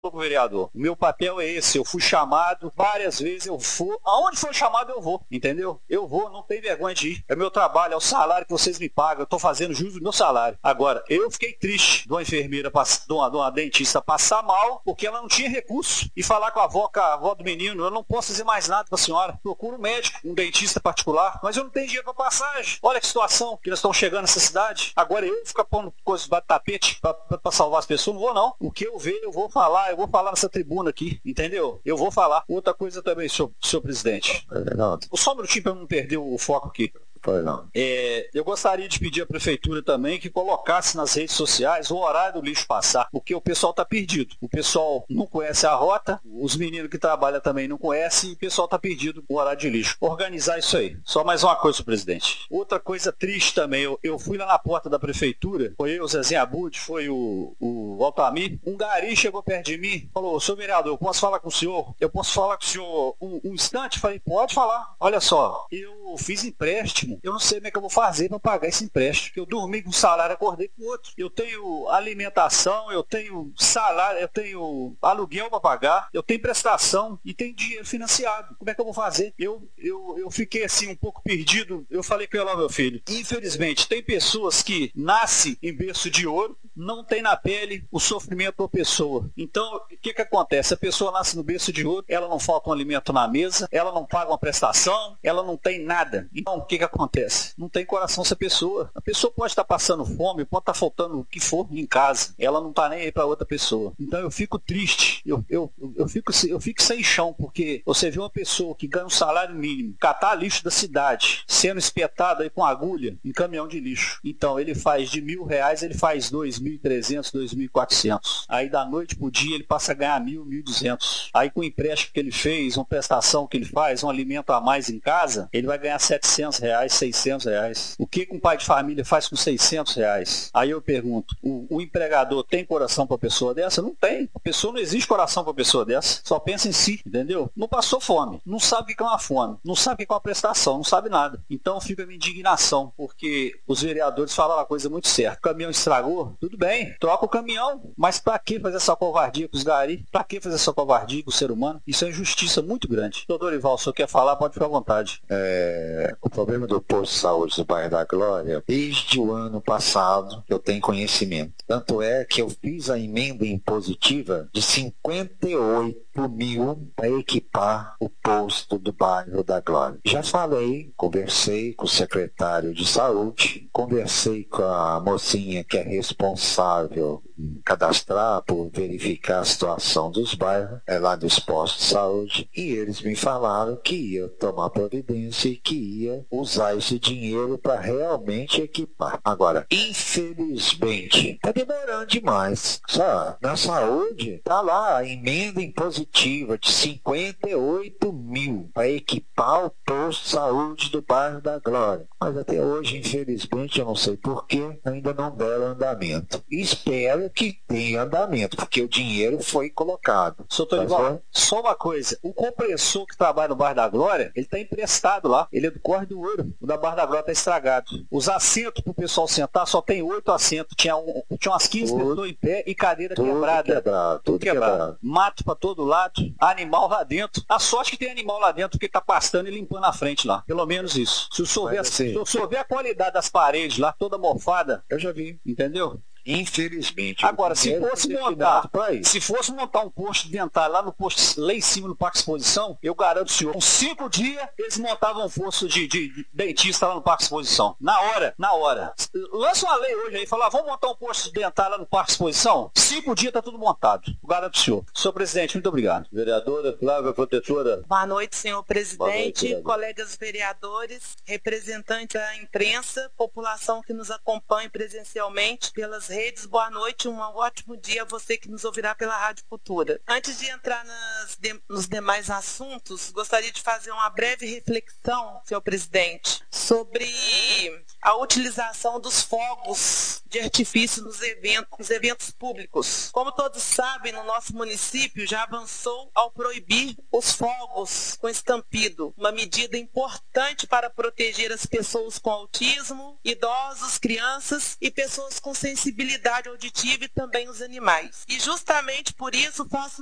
vereador, o meu papel é esse, eu fui chamado várias vezes, eu vou, aonde for chamado eu vou, entendeu? Eu vou, não tem vergonha de ir, é meu trabalho, é o salário que vocês me pagam, eu tô fazendo jus do meu salário. Agora, eu fiquei triste de uma enfermeira, de uma dentista passar mal, porque ela não tinha recurso, e falar com a avó do menino, eu não posso fazer mais nada pra senhora, procura um médico, um dentista particular, mas eu não tenho dinheiro pra passagem. Olha que situação que nós estamos chegando nessa cidade. Agora eu ficar pondo coisas debaixo do tapete pra salvar as pessoas, não vou não. O que eu ver, eu vou falar nessa tribuna aqui, entendeu? Eu vou falar. Outra coisa também, senhor presidente. Só um minutinho para eu não perder o foco aqui. Eu gostaria de pedir à prefeitura também que colocasse nas redes sociais o horário do lixo passar, porque o pessoal está perdido. O pessoal não conhece a rota, os meninos que trabalham também não conhecem, e o pessoal está perdido com o horário de lixo. Organizar isso aí. Só mais uma coisa, senhor presidente. Outra coisa triste também, eu fui lá na porta da prefeitura, foi eu, o Zezinho Abud, foi o Altamir, um gari chegou perto de mim, falou: senhor vereador, eu posso falar com o senhor? Eu posso falar com o senhor um instante? Falei: pode falar. Olha só, eu fiz empréstimo, eu não sei como é que eu vou fazer para pagar esse empréstimo. Eu dormi com um salário, acordei com outro. Eu tenho alimentação, eu tenho salário, eu tenho aluguel para pagar, eu tenho prestação e tenho dinheiro financiado. Como é que eu vou fazer? Eu fiquei assim um pouco perdido. Eu falei com ela: meu filho, infelizmente tem pessoas que nascem em berço de ouro, não tem na pele o sofrimento da pessoa. Então, o que acontece? A pessoa nasce no berço de ouro, ela não falta um alimento na mesa, ela não paga uma prestação, ela não tem nada. Então, o que acontece? Não tem coração essa pessoa. A pessoa pode estar passando fome, pode estar faltando o que for em casa. Ela não está nem aí para outra pessoa. Então, eu fico triste. Eu fico sem chão, porque você vê uma pessoa que ganha um salário mínimo, catar lixo da cidade, sendo espetado aí com agulha em caminhão de lixo. Então, ele faz de R$1.000, ele faz 2.300, 2.400. Aí da noite pro dia ele passa a ganhar 1.000, 1.200. Aí com o empréstimo que ele fez, uma prestação que ele faz, um alimento a mais em casa, ele vai ganhar R$700, 600. O que um pai de família faz com R$600? Aí eu pergunto: o empregador tem coração para pessoa dessa? Não tem. A pessoa não existe coração para pessoa dessa. Só pensa em si, entendeu? Não passou fome, não sabe o que é uma fome, não sabe o que é uma prestação, não sabe nada. Então fica a minha indignação, porque os vereadores falaram uma coisa muito certa: o caminhão estragou, tudo bem, troca o caminhão, mas para que fazer essa covardia com os gari? Para que fazer essa covardia com o ser humano? Isso é injustiça muito grande. Doutor Ival, se o senhor quer falar, pode ficar à vontade. O problema do posto de saúde do bairro da Glória, desde o ano passado eu tenho conhecimento. Tanto é que eu fiz a emenda impositiva de 58 mil para equipar o posto do bairro da Glória. Já falei, conversei com o secretário de saúde, conversei com a mocinha que é responsável em cadastrar, por verificar a situação dos bairros, lá dos postos de saúde, e eles me falaram que ia tomar providência e que ia usar esse dinheiro para realmente equipar. Agora, infelizmente, está demorando demais. Só na saúde, está lá a emenda impositiva de 58 mil para equipar o posto de saúde do bairro da Glória. Mas até hoje, infelizmente, eu não sei porquê, ainda não deram andamento. Espero que tenha andamento, porque o dinheiro foi colocado. Doutor Ival, só uma coisa: o compressor que trabalha no bairro da Glória, ele está emprestado lá, ele é do Corre do Ouro. O da Barra da Glória está estragado. Os assentos para o pessoal sentar só tem 8 assentos. Tinha umas 15 pessoas em pé e cadeira quebrada. Tudo quebrado. Mato para todo lado, animal lá dentro. A sorte que tem animal lá dentro, porque está pastando e limpando a frente lá. Pelo menos isso. Se o senhor ver a qualidade das paredes lá, toda mofada, eu já vi, entendeu? Infelizmente. Agora, se fosse montar um posto dentário lá em cima no Parque Exposição, eu garanto, senhor, com 5 dias eles montavam um posto de dentista lá no Parque Exposição. Na hora. Lança uma lei hoje aí, fala: vamos montar um posto dentário lá no Parque Exposição. 5 dias tá tudo montado. Eu garanto, senhor. Senhor presidente, muito obrigado. Vereadora Flávia, protetora. Boa noite, senhor presidente, noite, colegas vereadores, representantes da imprensa, população que nos acompanha presencialmente pelas redes. Boa noite, um ótimo dia a você que nos ouvirá pela Rádio Futura. Antes de entrar nas nos demais assuntos, gostaria de fazer uma breve reflexão, senhor presidente, sobre a utilização dos fogos de artifício nos eventos públicos. Como todos sabem, no nosso município já avançou ao proibir os fogos com estampido, uma medida importante para proteger as pessoas com autismo, idosos, crianças e pessoas com sensibilidade auditiva e também os animais. E justamente por isso faço